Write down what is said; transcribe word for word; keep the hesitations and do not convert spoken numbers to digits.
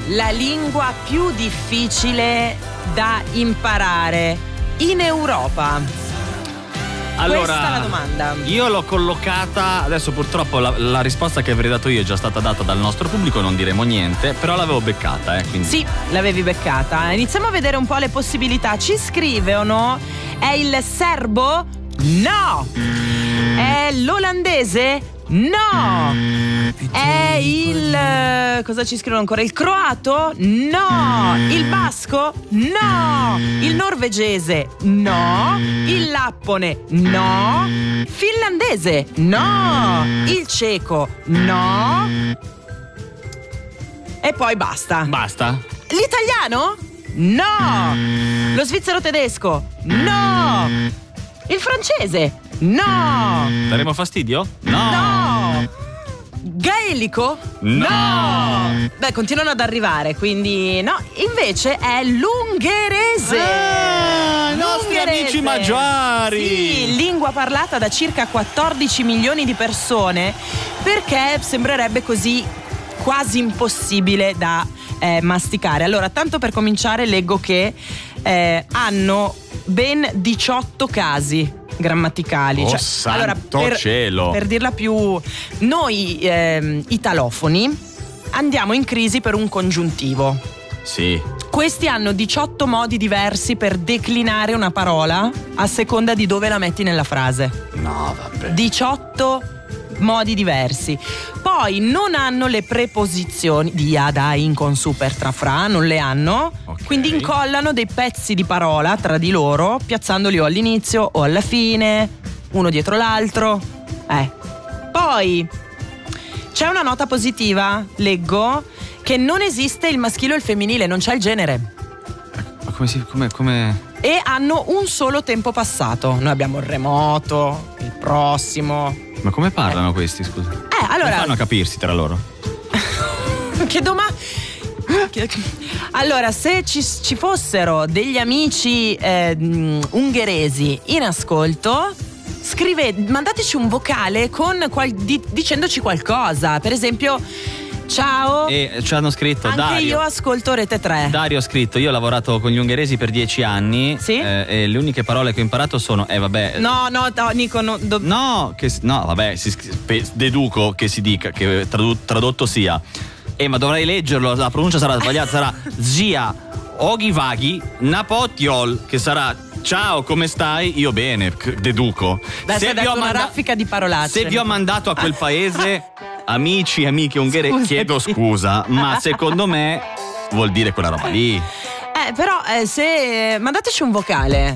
la lingua più difficile da imparare in Europa? Allora, questa è la domanda. Io l'ho collocata, adesso purtroppo la, la risposta che avrei dato io è già stata data dal nostro pubblico, non diremo niente, però l'avevo beccata, eh, quindi. Sì, l'avevi beccata. Iniziamo a vedere un po' le possibilità. Ci scrivono: è il serbo? No. È l'olandese? No. È il... cosa ci scrivono ancora? Il croato? No. Il basco? No. Il norvegese? No. Il lappone? No. Finlandese? No. Il ceco? No. E poi basta. Basta? L'italiano? No. Lo svizzero tedesco? No. Il francese? No. Daremo fastidio? No. No. Gaelico? No. Beh, continuano ad arrivare, quindi no. Invece è l'ungherese. Ah, i nostri L'ungherese. amici maggiori. Sì, lingua parlata da circa quattordici milioni di persone, perché sembrerebbe così quasi impossibile da eh, masticare. Allora, tanto per cominciare leggo che eh, hanno ben diciotto casi grammaticali. Oh, cioè, santo allora, per, cielo. per dirla più, noi eh, italofoni andiamo in crisi per un congiuntivo. Sì. Questi hanno diciotto modi diversi per declinare una parola a seconda di dove la metti nella frase. No, vabbè. diciotto modi diversi. Poi non hanno le preposizioni di a, da, in, con, super, tra, fra, non le hanno. Okay. Quindi incollano dei pezzi di parola tra di loro, piazzandoli o all'inizio o alla fine, uno dietro l'altro. Eh. Poi c'è una nota positiva, leggo, che non esiste il maschile o il femminile, non c'è il genere. Ma come si... come... come... E hanno un solo tempo passato. Noi abbiamo il remoto, il prossimo. Ma come parlano eh. questi, scusa? Eh, allora... Come fanno a capirsi tra loro? Che domani... Allora, se ci, ci fossero degli amici eh, ungheresi in ascolto, scrive, mandateci un vocale con qual, di, dicendoci qualcosa. Per esempio, ciao. E ci hanno scritto anche Dario. io ascolto Rete tre. Dario ha scritto: io ho lavorato con gli ungheresi per dieci anni. Sì? eh, E le uniche parole che ho imparato sono eh vabbè. No, no, no, Nico, no, do... No, che, no, vabbè, si, pe, deduco che si dica, che tradu, tradotto sia. Eh, ma dovrei leggerlo, la pronuncia sarà sbagliata, sarà Zia Ogivaghi Napotiol, che sarà ciao, come stai? Io bene, deduco. Beh, se vi ho una manda- raffica di parolacce. Se vi ho mandato a quel paese, amici e amiche ungheresi, chiedo scusa, ma secondo me vuol dire quella roba lì. Eh, però eh, se mandateci un vocale.